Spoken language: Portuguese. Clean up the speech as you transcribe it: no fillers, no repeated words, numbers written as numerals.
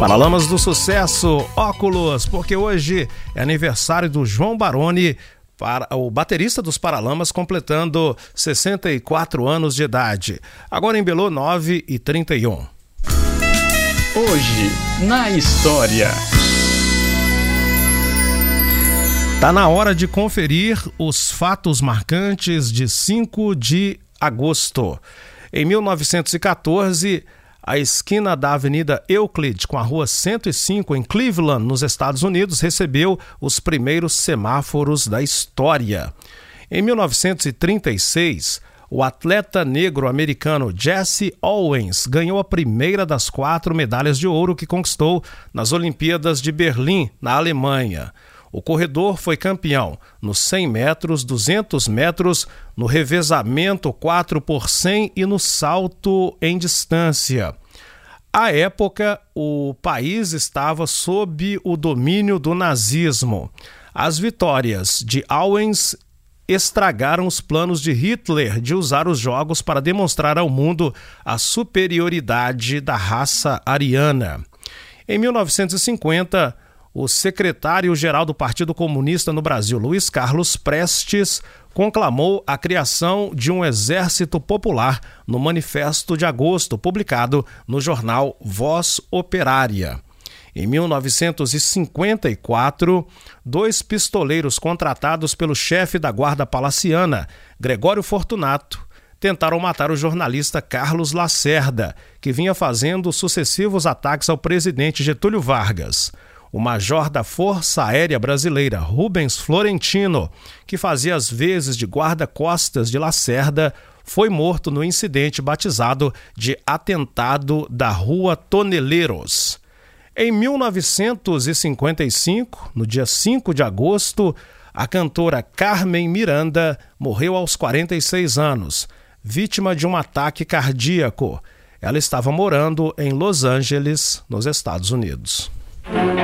Paralamas do Sucesso, óculos, porque hoje é aniversário do João Baroni, o baterista dos Paralamas, completando 64 anos de idade. Agora em Belô, 9h31. Hoje, na história. Tá na hora de conferir os fatos marcantes de 5 de agosto. Em 1914, a esquina da Avenida Euclid com a Rua 105 em Cleveland, nos Estados Unidos, recebeu os primeiros semáforos da história. Em 1936, o atleta negro americano Jesse Owens ganhou a primeira das 4 medalhas de ouro que conquistou nas Olimpíadas de Berlim, na Alemanha. O corredor foi campeão nos 100 metros, 200 metros, no revezamento 4x100 e no salto em distância. À época, o país estava sob o domínio do nazismo. As vitórias de Owens estragaram os planos de Hitler de usar os Jogos para demonstrar ao mundo a superioridade da raça ariana. Em 1950, o secretário-geral do Partido Comunista no Brasil, Luiz Carlos Prestes, conclamou a criação de um exército popular no Manifesto de Agosto, publicado no jornal Voz Operária. Em 1954, 2 pistoleiros contratados pelo chefe da Guarda Palaciana, Gregório Fortunato, tentaram matar o jornalista Carlos Lacerda, que vinha fazendo sucessivos ataques ao presidente Getúlio Vargas. O major da Força Aérea Brasileira, Rubens Florentino, que fazia as vezes de guarda-costas de Lacerda, foi morto no incidente batizado de Atentado da Rua Toneleiros. Em 1955, no dia 5 de agosto, a cantora Carmen Miranda morreu aos 46 anos, vítima de um ataque cardíaco. Ela estava morando em Los Angeles, nos Estados Unidos.